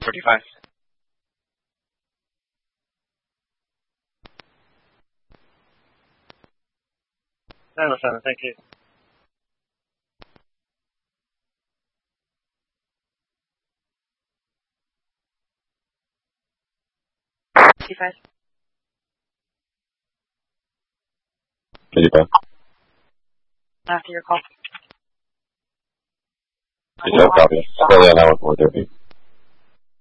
35. 907, thank you. 55. 55. After your call. Did you have a copy? Still, yeah, that was 430.